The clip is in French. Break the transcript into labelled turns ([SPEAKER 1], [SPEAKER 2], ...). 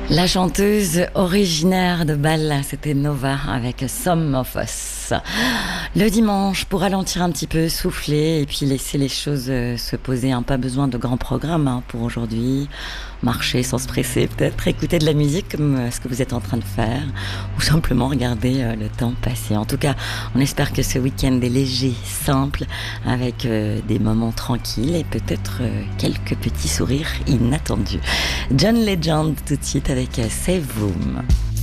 [SPEAKER 1] La chanteuse originaire de Bâle, c'était Nova avec Some of Us. Le dimanche, pour ralentir un petit peu, souffler et puis laisser les choses se poser. Pas besoin de grands programmes pour aujourd'hui. Marcher sans se presser, peut-être écouter de la musique comme ce que vous êtes en train de faire ou simplement regarder le temps passer. En tout cas, on espère que ce week-end est léger, simple, avec des moments tranquilles et peut-être quelques petits sourires inattendus. John Legend tout de suite avec Save Room.